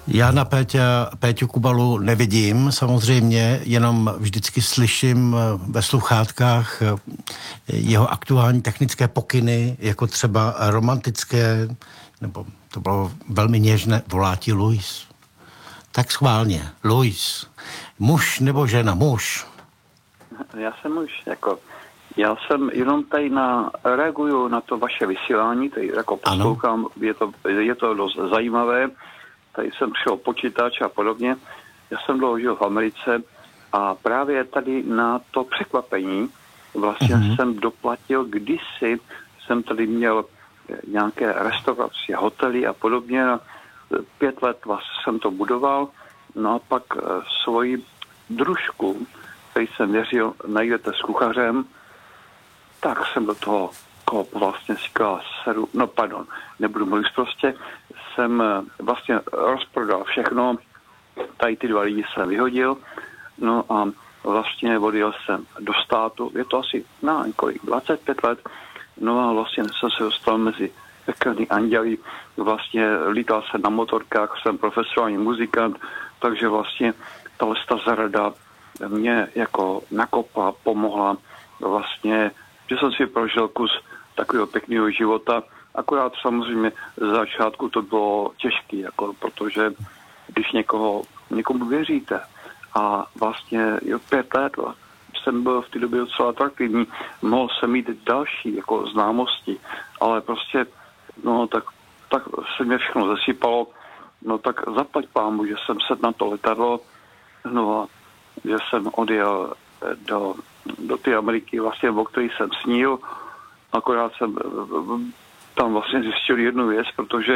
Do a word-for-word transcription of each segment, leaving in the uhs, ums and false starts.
Já na Péťa, Péťu Kubalu nevidím samozřejmě, jenom vždycky slyším ve sluchátkách jeho aktuální technické pokyny, jako třeba romantické, nebo to bylo velmi něžné, volá ti Luis. Tak schválně, Luis. Muž nebo žena? Muž. Já jsem muž, jako... Já jsem jenom tady na, reaguju na to vaše vysílání, tady jako poslouchám, je to, je to dost zajímavé. Tady jsem přišel počítač a podobně. Já jsem dlouho žil v Americe a právě tady na to překvapení vlastně mm-hmm. jsem doplatil, kdysi jsem tady měl nějaké restaurace, hotely a podobně. Pět let vlastně jsem to budoval, no a pak svoji družku, který jsem věřil, najdete s kuchařem, tak jsem do toho kop vlastně říkal, seru, no pardon, nebudu mluvit prostě, jsem vlastně rozprodal všechno, tady ty dva lidi jsem vyhodil, no a vlastně odjel jsem do státu, je to asi na kolik, dvacet pět let, no a vlastně jsem se dostal mezi pekelný anděli, vlastně lítal jsem na motorkách, jsem profesionální muzikant, takže vlastně tahle ta zarada mě jako nakopla, pomohla vlastně, že jsem si prožil kus takového pěkného života, akorát samozřejmě z začátku to bylo těžké, jako, protože když někoho, někomu věříte a vlastně jo, pět let jsem byl v té době docela atraktivní, mohl jsem mít další jako známosti, ale prostě no tak, tak se mě všechno zasypalo, no tak zaplať pámu, že jsem sedl na to letadlo, no a že jsem odjel do, do té Ameriky, vlastně o který jsem snil, akorát jsem tam vlastně zjistil jednu věc, protože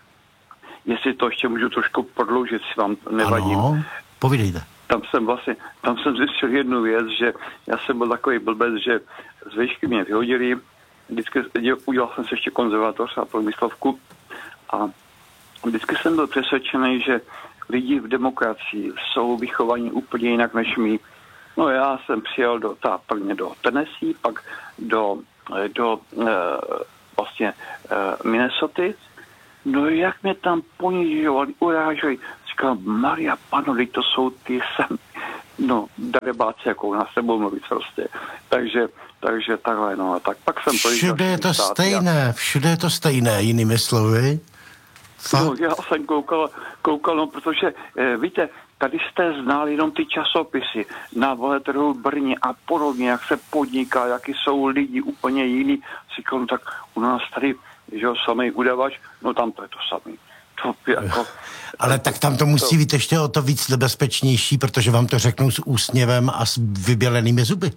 jestli to ještě můžu trošku prodloužit, si vám nevadím. Ano, povídejte. Tam jsem vlastně, tam jsem zjistil jednu věc, že já jsem byl takový blbec, že z výšky mě vyhodili, vždycky udělal jsem se ještě konzervatoř a průmyslovku a vždycky jsem byl přesvědčený, že lidi v demokracii jsou vychovaní úplně jinak než my. No já jsem přijel do, ta, prvně do Tennessee, pak do, do e, vlastně e, Minnesota. No jak mě tam ponižovali, uráželi. Říkal, Maria Pano, to jsou ty sem, no, darebáci, jako u nás sebou mluvit prostě. Takže, takže takhle, no, tak pak jsem... Všude je to stejné, všude je to stejné, jinými slovy. No, já jsem koukal, koukal, no, protože, e, víte, tady jste znali jenom ty časopisy na veletrhu Brně a podobně, jak se podniká, jaký jsou lidi úplně jiný. Říkám, tak u nás tady, že jo, samý udavač, no tam to je to samý. To jako, ale tak tam to musí být ještě o to víc nebezpečnější, protože vám to řeknou s úsměvem a s vybělenými zuby.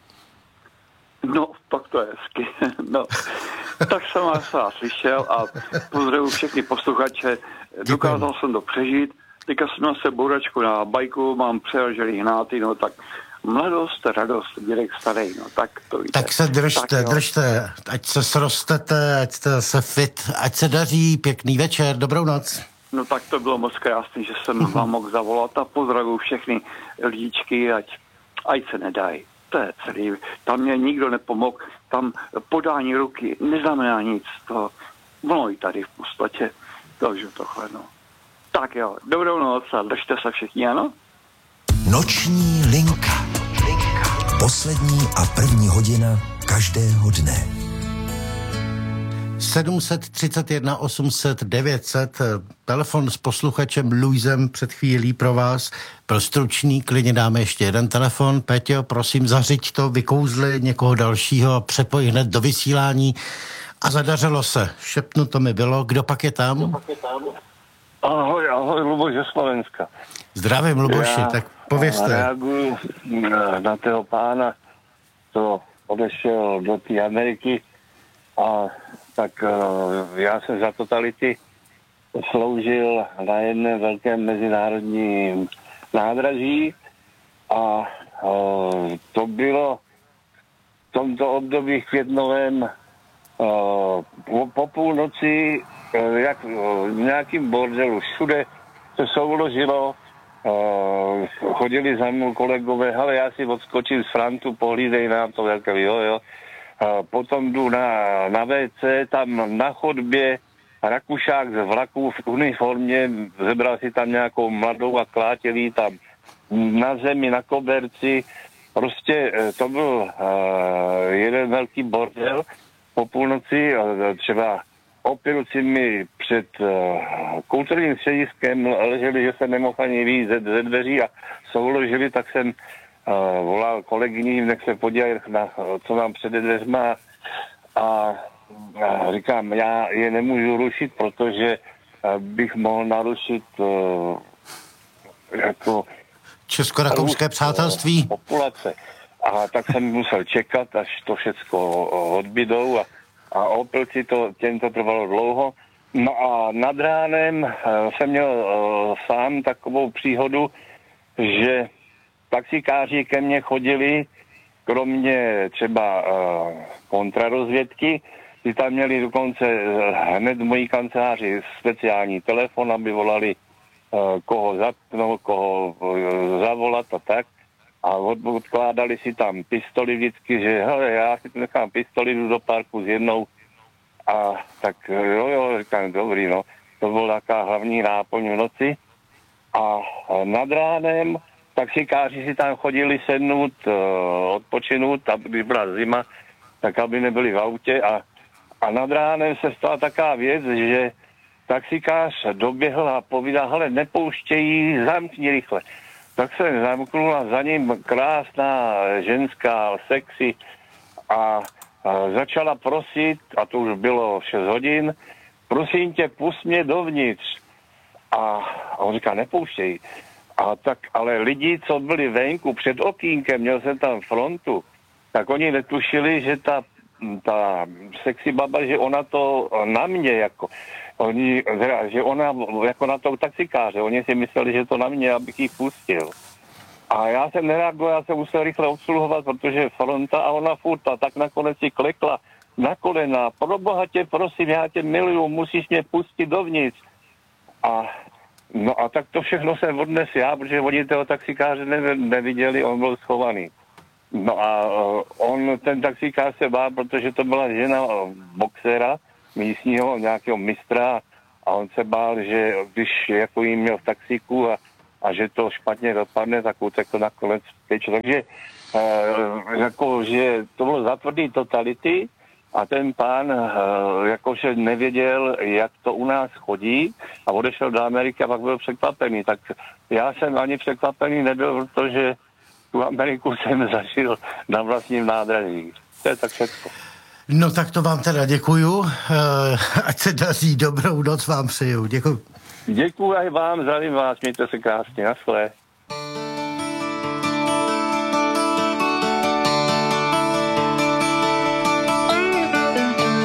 No, pak to je hezky. No, tak jsem vás slyšel a pozdravuji všechny posluchače. Dokázal jsem to přežít. Teďka jsem na se bouračku na bajku, mám přeražený hnáty, no tak mladost, radost, dědek starý, no tak to víte. Tak se držte, tak, držte, ať se srostete, ať jste se fit, ať se daří, pěkný večer, dobrou noc. No tak to bylo moc krásný, že jsem vám mohl zavolat a pozdravuji všechny lidičky, ať, ať se nedají. To je celý. Tam mě nikdo nepomohl, tam podání ruky neznamená nic, to ono i tady v podstatě, takže tohle, no. Tak jo, dobrou noc a držte se všichni, ano? Noční linka. Poslední a první hodina každého dne. sedm tři jedna osm set devět set, telefon s posluchačem Luisem před chvílí pro vás. Byl stručný, klidně dáme ještě jeden telefon. Péťo, prosím, zařiď to, vykouzli někoho dalšího a přepoj hned do vysílání. A zadařilo se. Šepnuto mi bylo. Kdo pak je tam? Kdo pak je tam? Ahoj, ahoj, Luboš ze Slovenska. Zdravím, Luboši, tak povězte. Já reaguju na, na toho pána, co odešel do té Ameriky a tak uh, já jsem za totality sloužil na jedné velkém mezinárodním nádraží a uh, to bylo v tomto období květnovém uh, po, po půlnoci uh, jak uh, v nějakým bordelu. Všude se souložilo, uh, chodili za mnou kolegové, ale já si odskočím z frontu, pohlídej nám to, jak jo, jo. Potom jdu na, na vé cé, tam na chodbě Rakušák z vlaku v uniformě, zebral si tam nějakou mladou a klátělý tam na zemi, na koberci. Prostě to byl uh, jeden velký bordel po půlnoci, třeba opilci mi před uh, kulturním střediskem leželi, že se nemohl ani výjít ze, ze dveří a souložili, tak jsem uh, volal kolegyni, nech se podívají, na, co mám před dveřma a, a říkám, já je nemůžu rušit, protože uh, bych mohl narušit uh, jako česko-rakouské přátelství. Populace. A tak jsem musel čekat, až to všecko odbydou a, a opilci to, těm to trvalo dlouho. No a nad ránem uh, jsem měl uh, sám takovou příhodu, že taxikáři ke mně chodili, kromě třeba uh, kontrarozvědky, ty tam měli dokonce uh, hned v mojí kanceláři speciální telefon, aby volali koho zatknout, koho zavolat a tak. A odkládali si tam pistoli vždycky, že hele, já si tu nechám pistoli, jdu do parku s jednou. A tak jo, jo, říkám, dobrý, no. To byla taková hlavní náplň v noci. A nad ránem taxikáři si tam chodili sednout, odpočinout, aby byla zima, tak aby nebyli v autě. A, a nad ránem se stala taková věc, že taxikář doběhl a povídal, hele, nepouštějí, zamkni rychle. Tak jsem zamknul a za ním krásná ženská, sexy a, a začala prosit, a to už bylo šest hodin, prosím tě, pust mě dovnitř. A, a on říká, nepouštějí. A tak, ale lidi, co byli venku před okýnkem, měl jsem tam frontu, tak oni netušili, že ta, ta sexy baba, že ona to na mě jako... Oni, že ona jako na toho taxikáře, oni si mysleli, že to na mě, abych ji pustil. A já jsem nereagoval, já jsem musel rychle obsluhovat, protože fronta a ona furt a tak nakonec si klekla na kolena. Pro boha tě, prosím, já tě miluju, musíš mě pustit dovnitř. A no a tak to všechno jsem odnes já, protože oni toho taxikáře ne, neviděli, on byl schovaný. No a on, ten taxikář se bál, protože to byla žena boxera, místního, nějakého mistra a on se bál, že když jako jim měl v taxíku a, a že to špatně dopadne, tak utekl nakonec pryč. Takže e, jako, že to bylo za tvrdý totality a ten pán e, jakože nevěděl, jak to u nás chodí a odešel do Ameriky a pak byl překvapený. Tak já jsem ani překvapený nebyl, protože tu Ameriku jsem zažil na vlastním nádraží. To je tak všechno. No tak to vám teda děkuju. Ať se daří, dobrou noc vám přeju. Děkuju. Děkuji aj vám, zdravím vás, mějte se krásně, naschle.